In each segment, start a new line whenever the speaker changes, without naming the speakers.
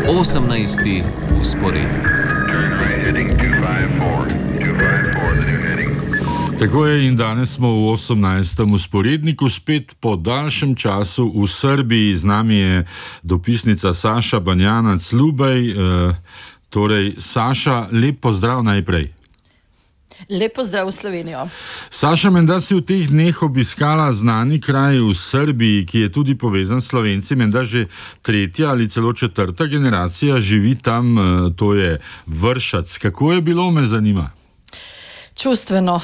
18. usporednik.
Tako je in danes smo v 18. usporedniku spet po daljšem času v Srbiji. Z nami je dopisnica Saša Banjanac-Lubej. Torej, Saša, lep pozdrav najprej.
Lep pozdrav v Slovenijo.
Saša, menda si v teh dneh obiskala znani kraj v Srbiji, ki je tudi povezan s Slovenci, menda že tretja ali celo četrta generacija živi tam, to je Vršac. Kako je bilo, me zanima?
Čustveno.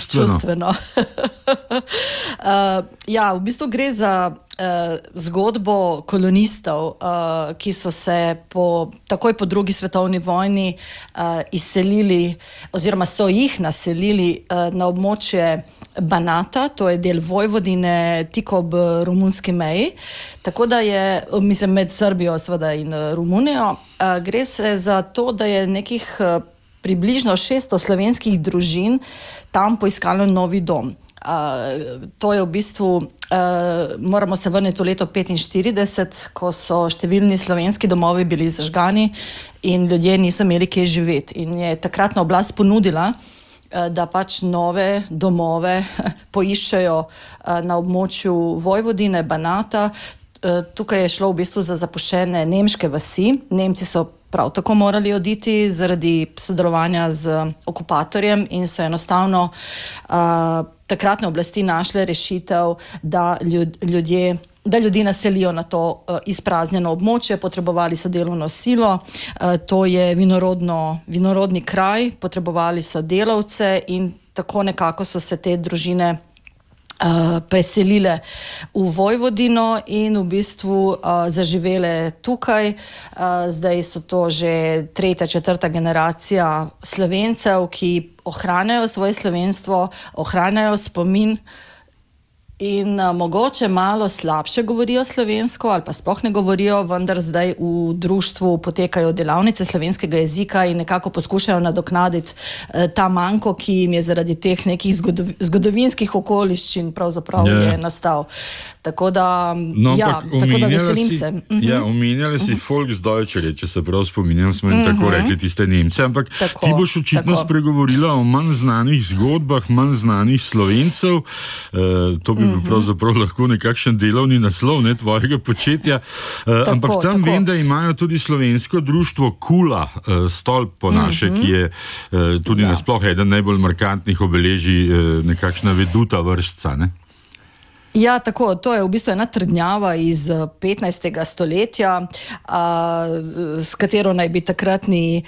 Ja, v bistvu gre za zgodbo kolonistov, ki so se takoj po drugi svetovni vojni izselili oziroma so jih naselili na območje Banata, to je del Vojvodine tik ob romunski meji, tako da je, mislim, med Srbijo seveda in Romunijo. Gre se za to, da je nekih približno 600 slovenskih družin tam poiskalo novi dom. To je v bistvu, moramo se vrniti v leto 1945, ko so številni slovenski domovi bili zažgani in ljudje niso imeli kje živeti. In je takratna oblast ponudila, da pač nove domove poiščejo na območju Vojvodine, Banata. Tukaj je šlo v bistvu za zapuščene nemške vasi. Nemci so prav tako morali oditi zaradi sodelovanja z okupatorjem in so enostavno takratne oblasti našle rešitev, da ljudi naselijo na to izpraznjeno območje. Potrebovali so delovno silo, to je vinorodni kraj, potrebovali so delavce in tako nekako so se te družine preselile v Vojvodino in v bistvu zaživele tukaj. Zdaj so to že tretja, četrta generacija Slovencev, ki ohranjajo svoje slovenstvo, ohranjajo spomin in mogoče malo slabše govorijo slovensko ali pa sploh ne govorijo, vendar zdaj v društvu potekajo delavnice slovenskega jezika in nekako poskušajo nadoknaditi ta manko, ki jim je zaradi teh nekih zgodovinskih okoliščin pravzaprav je nastal. Tako da, tako da veselim se.
Ja, omenjali si Volksdeutsche, če se prav spominjam, smo jim tako rekli tiste Nemce, ampak ti boš očitno spregovorila o manj znanih zgodbah, manj znanih Slovencev, to bi pravzaprav lahko nekakšen delovni naslov, ne, tvojega početja. Ampak tam vem, da imajo tudi slovensko društvo Kula, stolp po naše, ki je tudi nasploh eden najbolj markantnih obeležij nekakšna veduta Vršca, ne?
Ja, tako, to je v bistvu ena trdnjava iz 15. stoletja, s katero naj bi takratni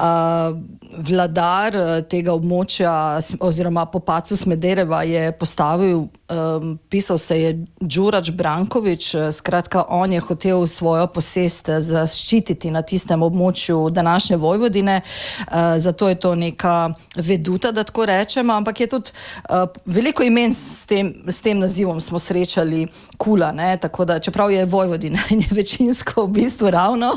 vladar tega območja oziroma po padcu Smedereva je postavil, pisal se je Đurađ Branković, skratka on je hotel svojo posest zaščititi na tistem območju današnje Vojvodine, zato je to neka veduta, da tako rečemo, ampak je tudi veliko imen s tem nazivom smo srečali Kula, ne, tako da čeprav je Vojvodina in je večinsko v bistvu ravno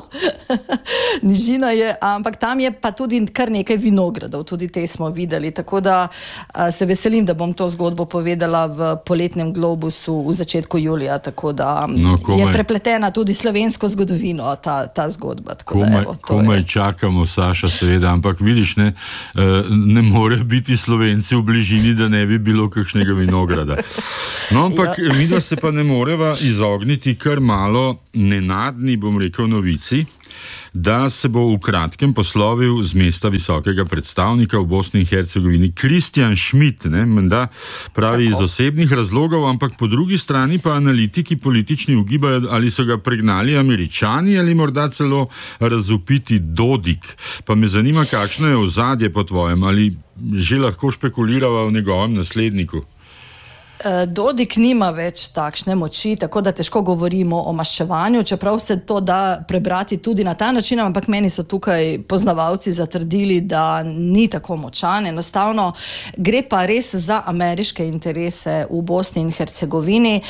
nižina je, ampak tam je pa tudi kar nekaj vinogradov, tudi te smo videli, tako da se veselim, da bom to zgodbo povedala v poletnem Globusu v začetku julija, tako da je prepletena tudi slovensko zgodovino ta zgodba.
Komaj čakamo, Saša, seveda, ampak vidiš, ne more biti Slovenci v bližini, da ne bi bilo kakšnega vinograda. No, ampak midva se pa ne moreva izogniti kar malo nenadni, bom rekel, novici, da se bo v kratkem poslovil z mesta visokega predstavnika v Bosni in Hercegovini Kristjan Schmidt, menda pravi iz osebnih razlogov, ampak po drugi strani pa analitiki politični ugibajo, ali so ga pregnali Američani ali morda celo razvpiti Dodik. Pa me zanima, kakšno je ozadje po tvojem, ali že lahko špekulirava o njegovem nasledniku?
Dodik nima več takšne moči, tako da težko govorimo o maščevanju, čeprav se to da prebrati tudi na ta način, ampak meni so tukaj poznavalci zatrdili, da ni tako močan. Enostavno gre pa res za ameriške interese v Bosni in Hercegovini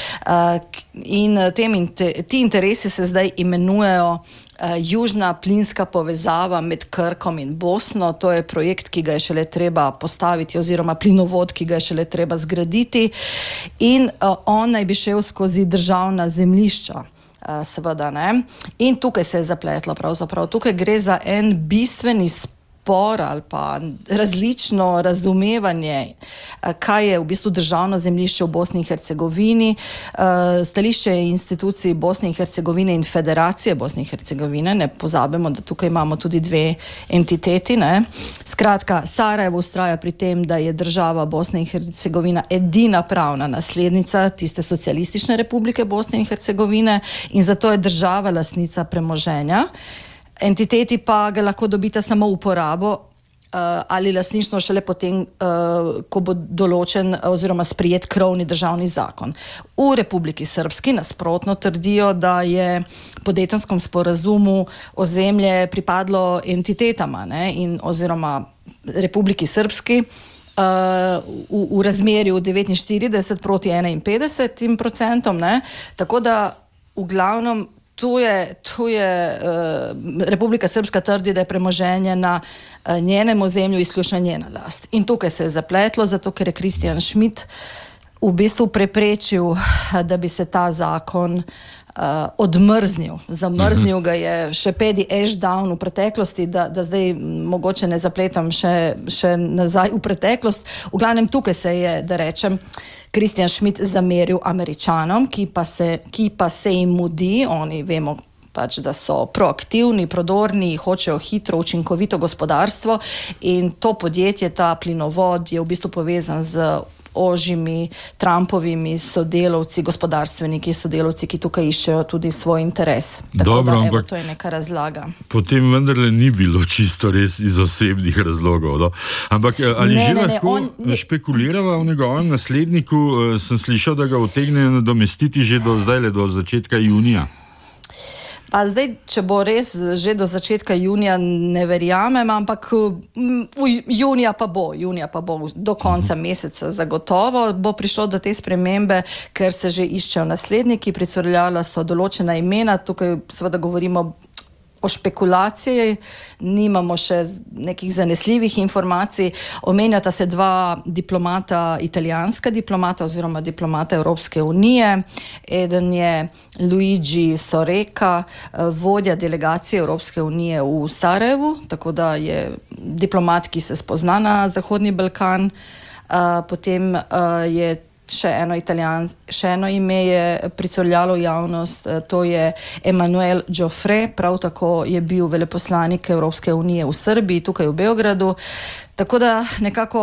in ti interesi se zdaj imenujejo južna plinska povezava med Krkom in Bosno. To je projekt, ki ga je šele treba postaviti, oziroma plinovod, ki ga je šele treba zgraditi, in on naj bi šel skozi državna zemljišča. seveda ne. In tukaj se je zapletlo pravzaprav. Tukaj gre za en bistveni spor ali pa različno razumevanje, kaj je v bistvu državno zemljišče v Bosni in Hercegovini, stališče institucij Bosne in Hercegovine in Federacije Bosne in Hercegovine. Ne pozabimo, da tukaj imamo tudi dve entiteti, ne. Skratka, Sarajevo ustraja pri tem, da je država Bosna in Hercegovina edina pravna naslednica tiste socialistične republike Bosne in Hercegovine in zato je država lastnica premoženja. Entiteti pa ga lahko dobita samo uporabo ali lastništvo šele potem, ko bo določen oziroma sprijet krovni državni zakon. V Republiki Srpski nasprotno trdijo, da je po Dejtonskom sporazumu ozemlje pripadlo entitetama, ne, in oziroma Republiki Srpski v razmerju 49 proti 51%, ne, tako da v glavnem tu je Republika Srpska trdi, da je premoženje na njenem ozemlju izključno njena last. In tukaj se je zapletlo, zato ker je Christian Schmidt v bistvu preprečil, da bi se ta zakon odmrznil. Zamrznil ga je še Pedi Ashdown v preteklosti, da zdaj mogoče ne zapletam še nazaj v preteklost. V glavnem tukaj se je, da rečem, Christian Schmidt zameril Američanom, ki pa se jim mudi, oni vemo pač, da so proaktivni, prodorni, hočejo hitro, učinkovito gospodarstvo in to podjetje, ta plinovod je v bistvu povezan z ožjimi Trumpovimi sodelavci, gospodarstveniki, sodelavci, ki tukaj iščejo tudi svoj interes. Tako
Dobro,
da, evo, to je neka razlaga.
Potem vendarle ni bilo čisto res iz osebnih razlogov. No? Ampak ali že lahko špekulirava o njegovem nasledniku? Sem slišal, da ga utegne nadomestiti že do zdaj, do začetka junija.
Pa zdaj, če bo res že do začetka junija, ne verjamem, ampak junija pa bo do konca meseca zagotovo bo prišlo do te spremembe, ker se že iščejo nasledniki, pricurljala so določena imena, tukaj seveda govorimo o špekulaciji, nimamo še nekih zanesljivih informacij. Omenjata se dva diplomata, italijanska diplomata oziroma diplomata Evropske unije. Eden je Luigi Soreca, vodja delegacije Evropske unije v Sarajevu, tako da je diplomat, ki se spozna na Zahodni Balkan. Potem je še eno ime je pricurljalo javnost, to je Emanuel Joffre, prav tako je bil veleposlanik Evropske unije v Srbiji, tukaj v Beogradu. Tako da nekako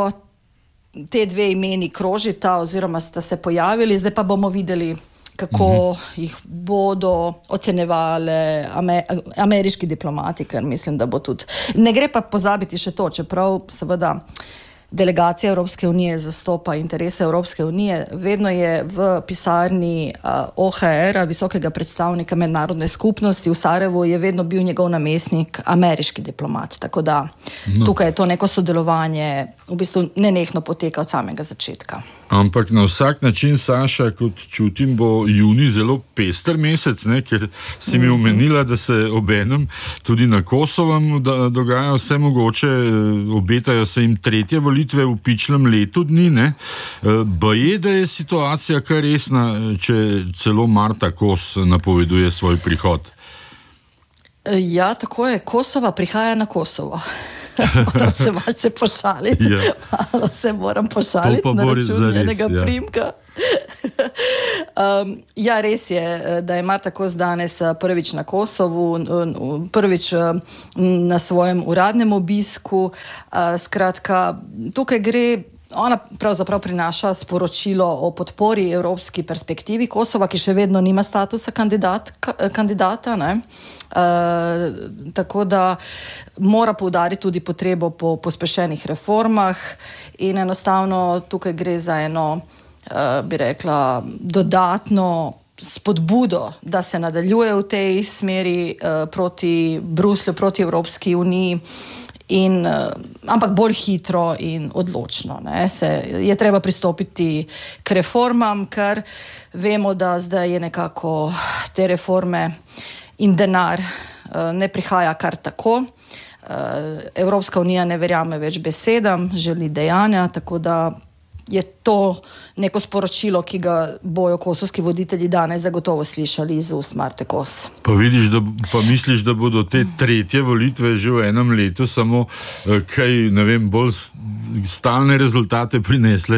te dve imeni krožita oziroma sta se pojavili, zdaj pa bomo videli, kako jih bodo ocenjevali ameriški diplomati, ker mislim, da bo tudi. Ne gre pa pozabiti še to, čeprav seveda delegacija Evropske unije zastopa interese Evropske unije, vedno je v pisarni OHR-a, visokega predstavnika mednarodne skupnosti v Sarajevu, je vedno bil njegov namestnik ameriški diplomat, tako da tukaj je to neko sodelovanje v bistvu nenehno poteka od samega začetka.
Ampak na vsak način, Saša, kot čutim, bo junij zelo pester mesec, ne? Ker si mi omenila, da se obenem tudi na Kosovem dogaja vse mogoče, obetajo se jim tretje volitve v pičlem letu dni, ne? Baje, da je situacija kar resna, če celo Marta Kos napoveduje svoj prihod.
Ja, tako je, Kosova prihaja na Kosovo. Moram se malce pošaliti. Malo se moram pošaliti na račun njenega primka. Ja, res je, da je Marta Kos danes prvič na Kosovu, prvič na svojem uradnem obisku. Skratka, tukaj gre, ona pravzaprav prinaša sporočilo o podpori evropski perspektivi Kosova, ki še vedno nima statusa kandidata, ne? Tako da mora poudariti tudi potrebo po pospešenih reformah in enostavno tukaj gre za eno, bi rekla, dodatno spodbudo, da se nadaljuje v tej smeri proti Bruslju, proti Evropski uniji. Ampak bolj hitro in odločno. Je treba pristopiti k reformam, ker vemo, da zdaj je nekako te reforme in denar ne prihaja kar tako. Evropska unija ne verjame več besedam, želi dejanja, tako da je to neko sporočilo, ki ga bojo kosovski voditelji danes zagotovo slišali iz ust Marte Kos.
Pa vidiš, pa misliš, da bodo te tretje volitve že v enem letu samo kaj, ne vem, bolj stalne rezultate prinesle?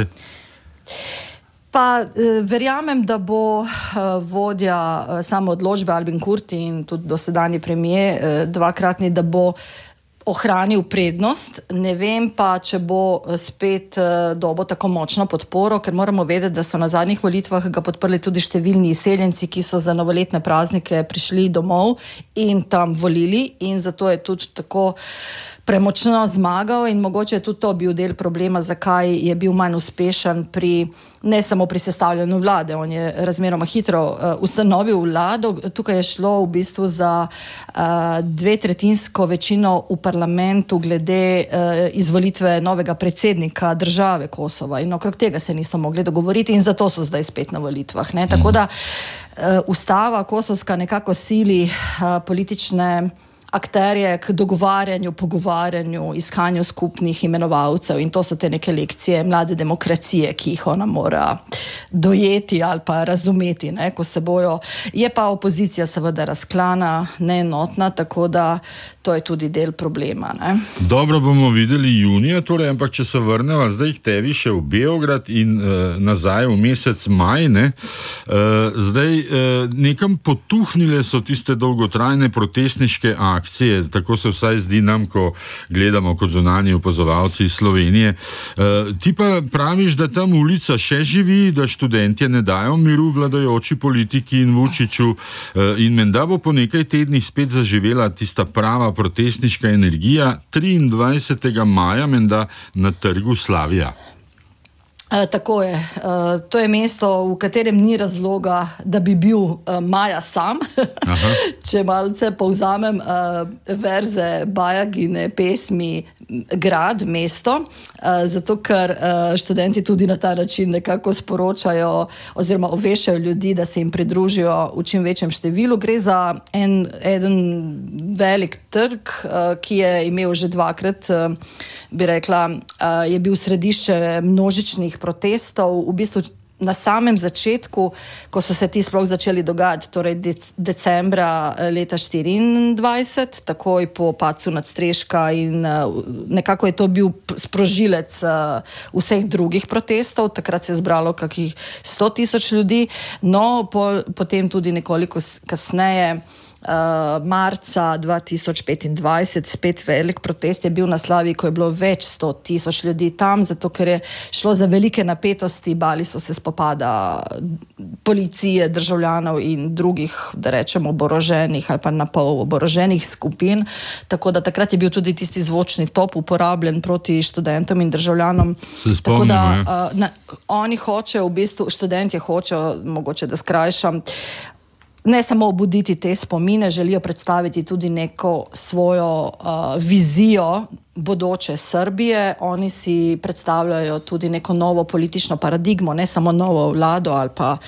Pa verjamem, da bo vodja samo odločbe Albin Kurti in tudi dosedanji premijer dvakratni, da bo ohranil prednost. Ne vem pa, če bo spet dobo tako močno podporo, ker moramo vedeti, da so na zadnjih volitvah ga podprli tudi številni izseljenci, ki so za novoletne praznike prišli domov in tam volili in zato je tudi tako premočno zmagal in mogoče je tudi to bil del problema, zakaj je bil manj uspešen ne samo pri sestavljanju vlade. On je razmeroma hitro ustanovil vlado. Tukaj je šlo v bistvu za 2/3 večino v parlamentu glede izvolitve novega predsednika države Kosova in okrog tega se niso mogli dogovoriti in zato so zdaj spet na volitvah. Ne? Tako da ustava kosovska nekako sili politične akterje k dogovarjanju, pogovarjanju, iskanju skupnih imenovalcev in to so te neke lekcije mlade demokracije, ki jih ona mora dojeti ali pa razumeti, ne, ko se bojo. Je pa opozicija seveda razklana, neenotna, tako da to je tudi del problema. Ne.
Dobro, bomo videli junija, torej, ampak če se vrneva zdaj k tebi še v Beograd in nazaj v mesec maj, ne, zdaj nekam potuhnile so tiste dolgotrajne protestniške akcije, tako se vsaj zdi nam, ko gledamo kot zunanji opazovalci iz Slovenije. Ti pa praviš, da tam ulica še živi, da študentje ne dajo miru vladajoči politiki in Vučiću in menda bo po nekaj tednih spet zaživela tista prava protestniška energija 23. maja menda na trgu Slavija.
Tako je. To je mesto, v katerem ni razloga, da bi bil Maja sam. Če malce povzamem verze Bajagine pesmi Grad, mesto, zato ker študenti tudi na ta način nekako sporočajo oziroma obveščajo ljudi, da se jim pridružijo v čim večjem številu. Gre za eden velik trg, ki je imel že dvakrat, bi rekla, je bil središče množičnih protestov, v bistvu na samem začetku, ko so se ti sploh začeli dogajati, torej decembra leta 2024, takoj po padcu Nadstreška in nekako je to bil sprožilec vseh drugih protestov, takrat se je zbralo kakih 100,000 ljudi, no potem tudi nekoliko kasneje, marca 2025, spet velik protest je bil na Slaviji, ko je bilo več 100,000 ljudi tam, zato ker je šlo za velike napetosti, bali so se spopada policije, državljanov in drugih, da rečemo, oboroženih ali pa napol oboroženih skupin, tako da takrat je bil tudi tisti zvočni top uporabljen proti študentom in državljanom.
Se spomnim,
tako da oni hočejo, v bistvu študentje hočejo, mogoče da skrajšam, ne samo obuditi te spomine, želijo predstaviti tudi neko svojo vizijo bodoče Srbije. Oni si predstavljajo tudi neko novo politično paradigmo, ne samo novo vlado ali pa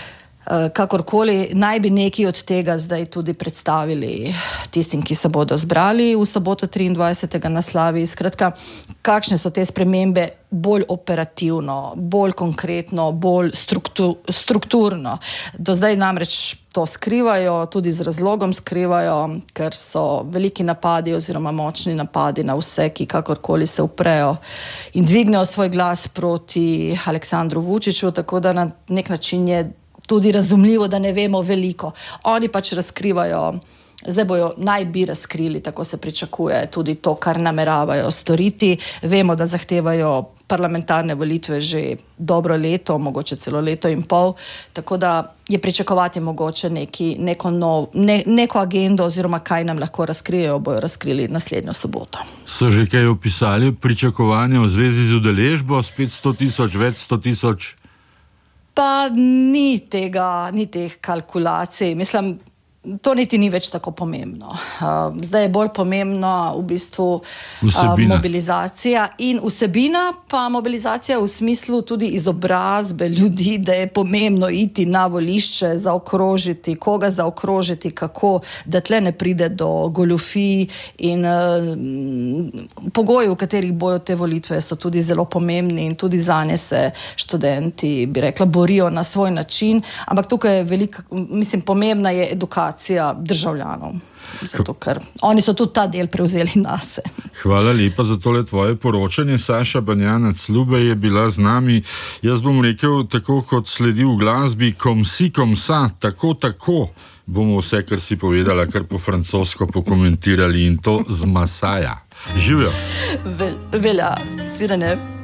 kakorkoli. Naj bi neki od tega zdaj tudi predstavili tistim, ki se bodo zbrali v soboto 23. na Slaviji. Skratka, kakšne so te spremembe bolj operativno, bolj konkretno, bolj strukturno. Do zdaj namreč to skrivajo, tudi z razlogom skrivajo, ker so veliki napadi oziroma močni napadi na vse, ki kakorkoli se uprejo in dvignejo svoj glas proti Aleksandru Vučiću, tako da na nek način je tudi razumljivo, da ne vemo veliko. Oni pač razkrivajo, zdaj naj bi razkrili, tako se pričakuje, tudi to, kar nameravajo storiti. Vemo, da zahtevajo parlamentarne volitve že dobro leto, mogoče celo leto in pol, tako da je pričakovati mogoče neko agendo oziroma kaj nam lahko razkrijejo, bojo razkrili naslednjo soboto.
So že kaj opisali pričakovanja v zvezi z udeležbo, spet 100,000, več 100,000?
Pa ni teh kalkulacij. Mislim, to niti ni več tako pomembno. Zdaj je bolj pomembno v bistvu mobilizacija in vsebina, pa mobilizacija v smislu tudi izobrazbe ljudi, da je pomembno iti na volišče, zaokrožiti, koga zaokrožiti, kako, da tle ne pride do goljufij in pogoji, v katerih bojo te volitve, so tudi zelo pomembni in tudi zanje se študenti, bi rekla, borijo na svoj način, ampak tukaj je pomembna je edukacija državljanov. Zato, ker oni so tudi ta del prevzeli nase.
Hvala lepa za tole tvoje poročanje. Saša Banjanac-Lubej je bila z nami. Jaz bom rekel, tako kot sledi v glasbi, kom si, kom sa, tako, bomo vse, kar si povedala, kar po francosko pokomentirali in to z Masaja. Živjo!
Velja, sviranje.